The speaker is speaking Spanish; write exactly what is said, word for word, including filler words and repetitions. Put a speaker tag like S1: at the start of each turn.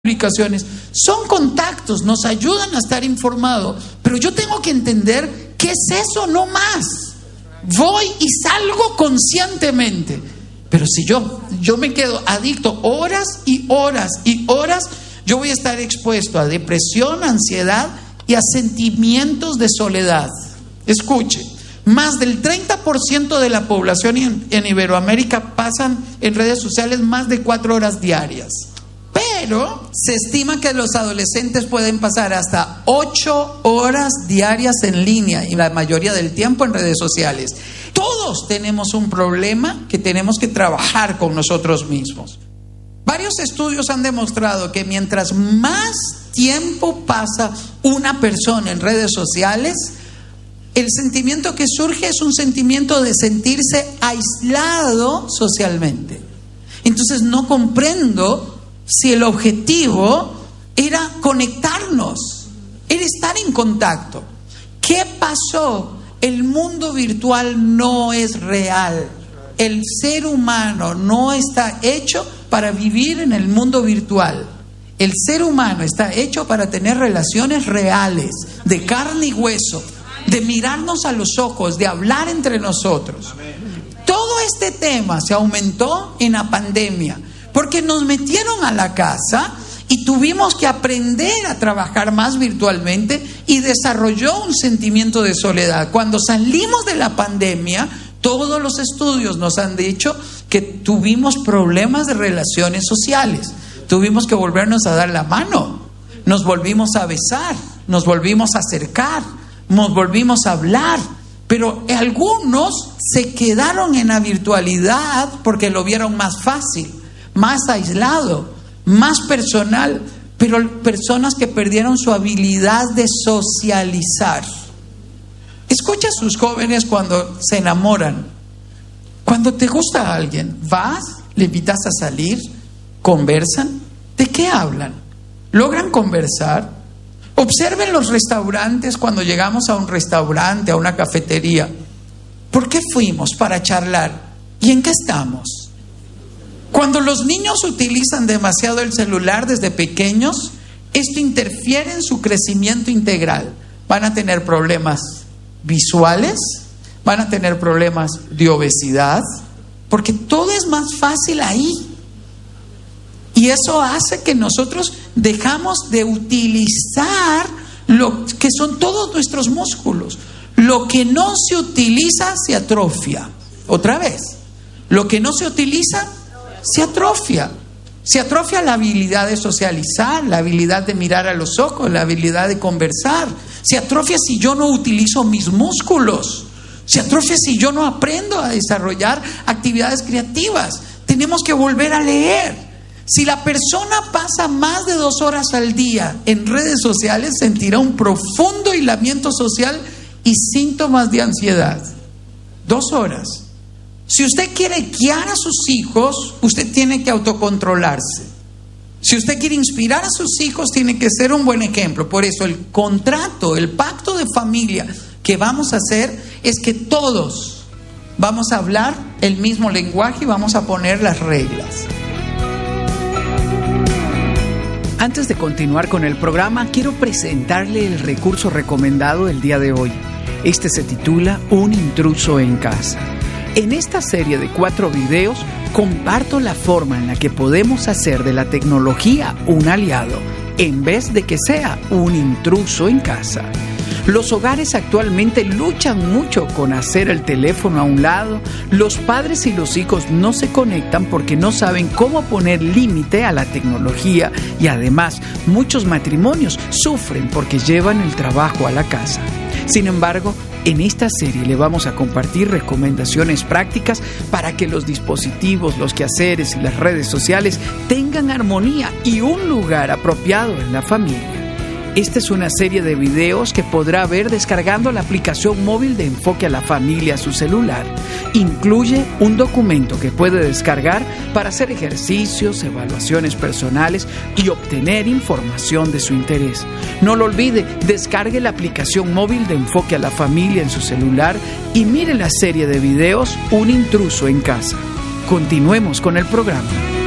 S1: publicaciones, son contactos, nos ayudan a estar informados, pero yo tengo que entender qué es eso, no más. Voy y salgo conscientemente, pero si yo, yo me quedo adicto horas y horas y horas, yo voy a estar expuesto a depresión, ansiedad y a sentimientos de soledad. Escuche, más del treinta por ciento de la población en, en Iberoamérica pasan en redes sociales más de cuatro horas diarias. Pero se estima que los adolescentes pueden pasar hasta ocho horas diarias en línea y la mayoría del tiempo en redes sociales. Todos tenemos un problema que tenemos que trabajar con nosotros mismos. Varios estudios han demostrado que mientras más tiempo pasa una persona en redes sociales, el sentimiento que surge es un sentimiento de sentirse aislado socialmente. Entonces no comprendo si el objetivo era conectarnos, era estar en contacto. ¿Qué pasó? El mundo virtual no es real. El ser humano no está hecho para vivir en el mundo virtual. El ser humano está hecho para tener relaciones reales, de carne y hueso, de mirarnos a los ojos, de hablar entre nosotros. Todo este tema se aumentó en la pandemia, porque nos metieron a la casa y tuvimos que aprender a trabajar más virtualmente y desarrolló un sentimiento de soledad. Cuando salimos de la pandemia, todos los estudios nos han dicho que tuvimos problemas de relaciones sociales. Tuvimos que volvernos a dar la mano, nos volvimos a besar, nos volvimos a acercar, nos volvimos a hablar. Pero algunos se quedaron en la virtualidad porque lo vieron más fácil, más aislado, más personal, pero personas que perdieron su habilidad de socializar. Escucha a sus jóvenes cuando se enamoran. Cuando te gusta a alguien, vas, le invitas a salir, conversan. ¿De qué hablan? ¿Logran conversar? Observen los restaurantes cuando llegamos a un restaurante, a una cafetería. ¿Por qué fuimos? Para charlar. ¿Y en qué estamos? Cuando los niños utilizan demasiado el celular desde pequeños, esto interfiere en su crecimiento integral. Van a tener problemas visuales, van a tener problemas de obesidad, porque todo es más fácil ahí. Y eso hace que nosotros dejamos de utilizar lo que son todos nuestros músculos. Lo que no se utiliza se atrofia. Otra vez, lo que no se utiliza se atrofia. Se atrofia la habilidad de socializar, la habilidad de mirar a los ojos, la habilidad de conversar. Se atrofia si yo no utilizo mis músculos. Se atrofia si yo no aprendo a desarrollar actividades creativas. Tenemos que volver a leer. Si la persona pasa más de dos horas al día en redes sociales, sentirá un profundo aislamiento social y síntomas de ansiedad. Dos horas. Si usted quiere guiar a sus hijos, usted tiene que autocontrolarse. Si usted quiere inspirar a sus hijos, tiene que ser un buen ejemplo. Por eso el contrato, el pacto de familia que vamos a hacer es que todos vamos a hablar el mismo lenguaje y vamos a poner las reglas.
S2: Antes de continuar con el programa, quiero presentarle el recurso recomendado el día de hoy. Este se titula Un intruso en casa. En esta serie de cuatro videos comparto la forma en la que podemos hacer de la tecnología un aliado, en vez de que sea un intruso en casa. Los hogares actualmente luchan mucho con hacer el teléfono a un lado. Los padres y los hijos no se conectan porque no saben cómo poner límite a la tecnología y además muchos matrimonios sufren porque llevan el trabajo a la casa. Sin embargo, en esta serie le vamos a compartir recomendaciones prácticas para que los dispositivos, los quehaceres y las redes sociales tengan armonía y un lugar apropiado en la familia. Esta es una serie de videos que podrá ver descargando la aplicación móvil de Enfoque a la Familia a su celular. Incluye un documento que puede descargar para hacer ejercicios, evaluaciones personales y obtener información de su interés. No lo olvide, descargue la aplicación móvil de Enfoque a la Familia en su celular y mire la serie de videos Un intruso en casa. Continuemos con el programa.